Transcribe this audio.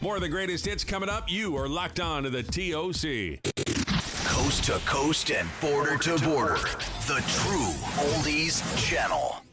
More of the greatest hits coming up. You are locked on to the TOC. Coast to coast and border to border. The true oldies channel.